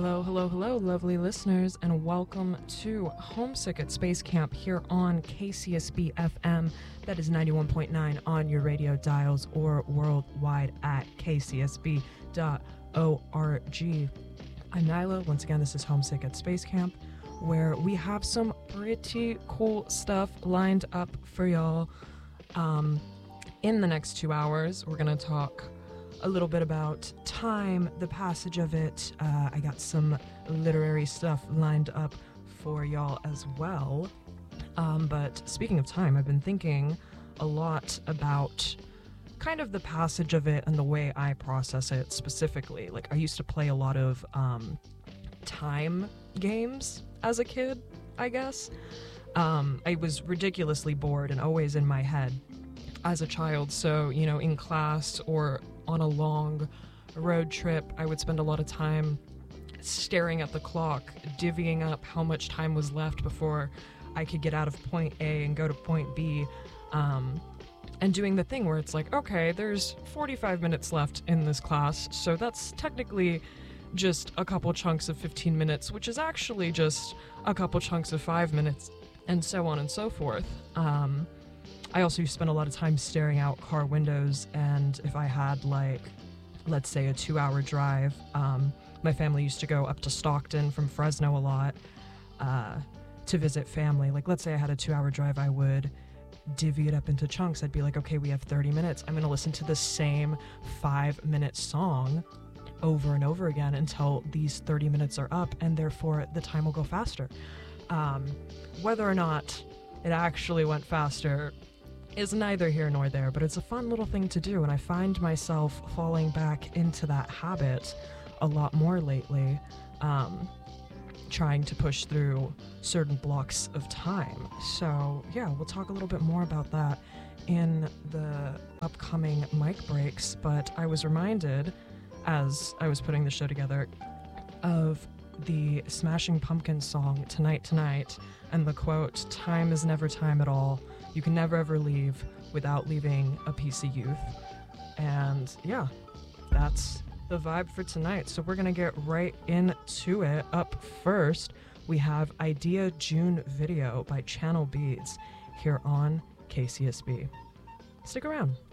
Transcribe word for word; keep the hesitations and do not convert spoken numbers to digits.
Hello, hello, hello, lovely listeners, and welcome to Homesick at Space Camp here on K C S B F M. That is ninety-one point nine on your radio dials or worldwide at k c s b dot org. I'm Nyla. Once again, this is Homesick at Space Camp, where we have some pretty cool stuff lined up for y'all. Um, in the next two hours, we're going to talk a little bit about time, the passage of it. Uh, I got some literary stuff lined up for y'all as well. Um, but speaking of time, I've been thinking a lot about kind of the passage of it and the way I process it specifically. Like, I used to play a lot of um, time games as a kid, I guess. Um, I was ridiculously bored and always in my head as a child. So, you know, in class or on a long road trip, I would spend a lot of time staring at the clock, divvying up how much time was left before I could get out of point A and go to point B, um, and doing the thing where it's like, okay, there's forty-five minutes left in this class, so that's technically just a couple chunks of fifteen minutes, which is actually just a couple chunks of five minutes, and so on and so forth. Um, I also spent a lot of time staring out car windows, and if I had, like, let's say a two-hour drive, um, my family used to go up to Stockton from Fresno a lot uh, to visit family. Like, let's say I had a two-hour drive, I would divvy it up into chunks. I'd be like, okay, we have thirty minutes. I'm going to listen to the same five-minute song over and over again until these thirty minutes are up, and therefore the time will go faster. Um, whether or not it actually went faster is neither here nor there, but it's a fun little thing to do, and I find myself falling back into that habit a lot more lately, um, trying to push through certain blocks of time. So yeah, we'll talk a little bit more about that in the upcoming mic breaks, but I was reminded, as I was putting the show together, of the Smashing Pumpkins song Tonight Tonight, and the quote, "Time is never time at all. You can never ever leave without leaving a piece of youth." And yeah, that's the vibe for tonight. So we're gonna get right into it. Up first, we have Idea June Video by Channel Beats here on K C S B. Stick around.